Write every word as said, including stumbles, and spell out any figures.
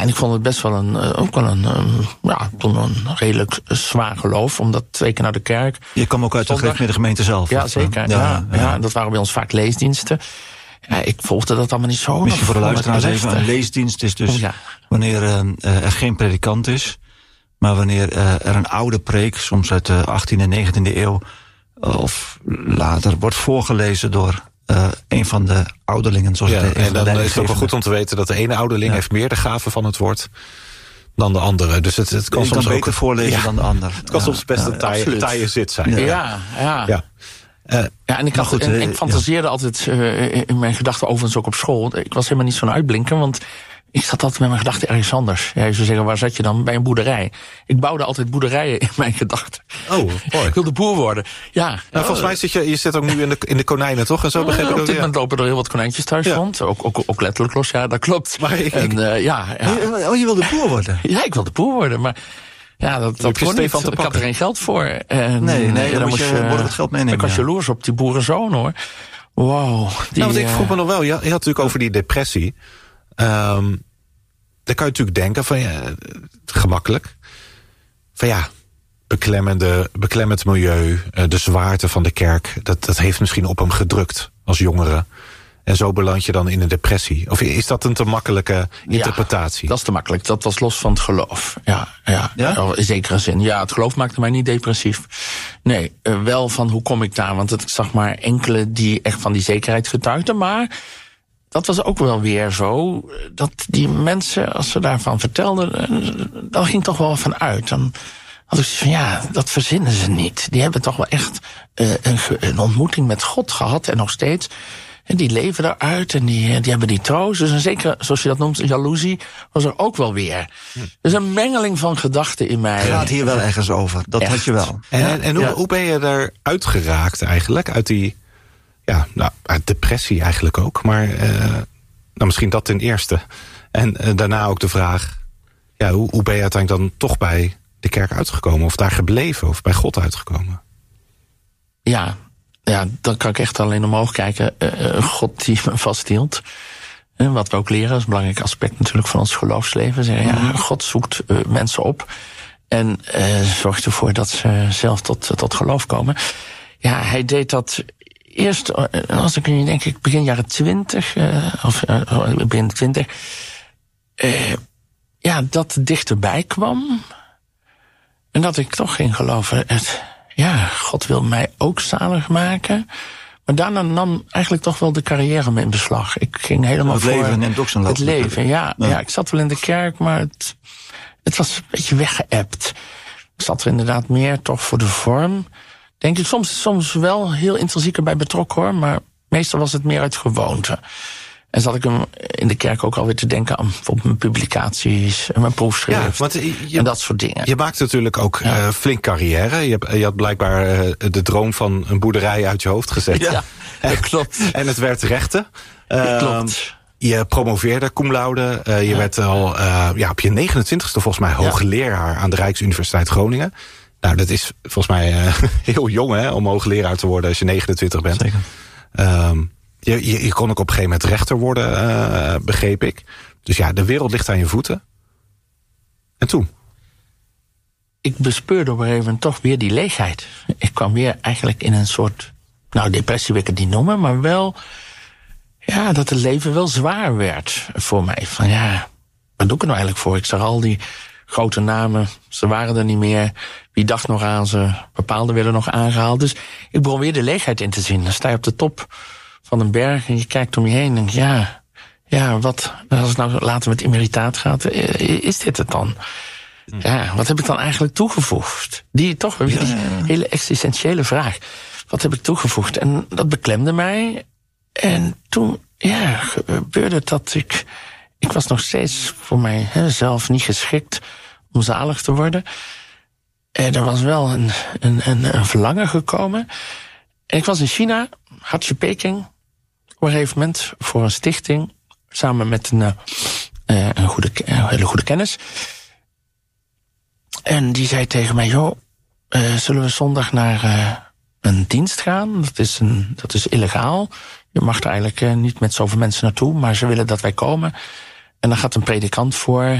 en ik vond het best wel een, ook wel een, um, ja, toen een redelijk zwaar geloof. Omdat twee keer naar de kerk. Je kwam ook uit de gereformeerde gemeente zelf. Ja, zeker. Ja, ja, ja. ja, dat waren bij ons vaak leesdiensten. Ja, ik volgde dat allemaal niet zo. Misschien voor de luisteraars even, een leesdienst is dus ja. wanneer uh, er geen predikant is, maar wanneer uh, er een oude preek, soms uit de achttiende en negentiende eeuw, of later, wordt voorgelezen door uh, een van de ouderlingen. Zoals ja, het en dan is het ook wel goed om te weten dat de ene ouderling ja. heeft meer de gave van het woord dan de andere. Dus het, het kan je soms kan beter ook voorlezen ja, dan de ander. Het kan ja, soms best ja, een taaie, taaie zit zijn. Ja, ja. ja. ja. Uh, ja, en ik, had, goed, en, ik fantaseerde ja. altijd uh, in mijn gedachten, overigens ook op school. Ik was helemaal niet zo'n uitblinker, want ik zat altijd met mijn gedachten ergens anders. Ja, je zou zeggen, waar zat je dan? Bij een boerderij. Ik bouwde altijd boerderijen in mijn gedachten. Oh, mooi. Ik wilde boer worden. Ja. Nou, volgens mij zit je, je zit ook nu in de, in de konijnen, toch? En zo begreep uh, ik ook. Op dit ja. moment lopen er heel wat konijntjes thuis ja. rond. Ook, ook, ook letterlijk los, ja, dat klopt. Maar ik, en, uh, ja, ja. Oh, je wilde boer worden? Ja, ik wilde boer worden, maar ja, dat, dat kon niet. Ik had er geen geld voor. En, nee, nee, dan, dan moest je uh, het geld meenemen. Ik was ja. jaloers op die boerenzoon, hoor. Wow. Die, nou, want ik vroeg me nog wel, je had, je had natuurlijk over die depressie. Um, dan kan je natuurlijk denken van, ja, gemakkelijk. Van ja, beklemmende, beklemmend milieu, de zwaarte van de kerk, dat, dat heeft misschien op hem gedrukt als jongere. En zo beland je dan in een depressie. Of is dat een te makkelijke interpretatie? Ja, dat is te makkelijk. Dat was los van het geloof. Ja, ja, ja? In zekere zin. Ja, het geloof maakte mij niet depressief. Nee, uh, wel van hoe kom ik daar? Want ik zag maar enkele die echt van die zekerheid getuigden. Maar dat was ook wel weer zo. Dat die mensen, als ze daarvan vertelden, dan ging toch wel van uit. Dan had ik zoiets van, ja, dat verzinnen ze niet. Die hebben toch wel echt uh, een, een ontmoeting met God gehad en nog steeds. En die leven eruit en die, die hebben die troost. Dus een zeker, zoals je dat noemt, jaloezie was er ook wel weer. Hm. Dus een mengeling van gedachten in mij. Het gaat hier wel ergens over, dat Echt. had je wel. En, en, en hoe, ja. hoe ben je eruit geraakt eigenlijk? Uit die, ja, nou, uit depressie eigenlijk ook. Maar uh, nou, misschien dat ten eerste. En uh, daarna ook de vraag, ja, hoe, hoe ben je uiteindelijk dan toch bij de kerk uitgekomen? Of daar gebleven? Of bij God uitgekomen? Ja, Ja, dan kan ik echt alleen omhoog kijken. Uh, God die me vasthield. Uh, wat we ook leren, dat is een belangrijk aspect natuurlijk van ons geloofsleven. Zeggen, ja, God zoekt uh, mensen op en uh, zorgt ervoor dat ze zelf tot, tot geloof komen. Ja, hij deed dat eerst, uh, als ik nu denk ik begin jaren twintig, uh, of uh, begin twintig, uh, ja, dat dichterbij kwam. En dat ik toch ging geloven. Het, Ja, God wil mij ook zalig maken. Maar daarna nam eigenlijk toch wel de carrière me in beslag. Ik ging helemaal het voor... Het leven neemt ook zijn loop. Het leven, ja, ja. ja. Ik zat wel in de kerk, maar het, het was een beetje weggeëpt. Ik zat er inderdaad meer toch voor de vorm. Denk ik, soms, soms wel heel intrinsiek erbij betrokken, hoor. Maar meestal was het meer uit gewoonte. En zat ik hem in de kerk ook alweer te denken aan bijvoorbeeld mijn publicaties en mijn proefschrift. Ja, want je, en dat soort dingen. Je maakt natuurlijk ook ja. uh, flink carrière. Je, hebt, je had blijkbaar uh, de droom van een boerderij uit je hoofd gezet. Ja, dat klopt. En het werd rechten. Uh, dat klopt. Je promoveerde cum laude. Uh, je ja. werd al uh, ja, op je negenentwintigste volgens mij hoogleraar aan de Rijksuniversiteit Groningen. Nou, dat is volgens mij uh, heel jong, hè, om hoogleraar te worden als je negenentwintig bent. Zeker. Um, Je, je, je kon ook op een gegeven moment rechter worden, uh, begreep ik. Dus ja, de wereld ligt aan je voeten. En toen? Ik bespeurde op een gegeven moment toch weer die leegheid. Ik kwam weer eigenlijk in een soort, nou, depressie wil ik het niet noemen, maar wel, ja, dat het leven wel zwaar werd voor mij. Van ja, wat doe ik er nou eigenlijk voor? Ik zag al die grote namen, ze waren er niet meer. Wie dacht nog aan ze? Bepaalde werden nog aangehaald. Dus ik begon weer de leegheid in te zien. Dan sta je op de top van een berg en je kijkt om je heen en denk, ja, ja, wat, als het nou later met emeritaat gaat, is dit het dan? Ja, wat heb ik dan eigenlijk toegevoegd? Die toch weer die hele existentiële vraag. Wat heb ik toegevoegd? En dat beklemde mij. En toen, ja, gebeurde het dat ik, ik was nog steeds voor mijzelf niet geschikt om zalig te worden. En er was wel een, een, een, een verlangen gekomen. En ik was in China, Hatsje Peking, op een gegeven moment voor een stichting, samen met een, uh, een, goede, een hele goede kennis. En die zei tegen mij, joh, uh, zullen we zondag naar uh, een dienst gaan? Dat is, een, dat is illegaal. Je mag er eigenlijk uh, niet met zoveel mensen naartoe, maar ze willen dat wij komen. En dan gaat een predikant voor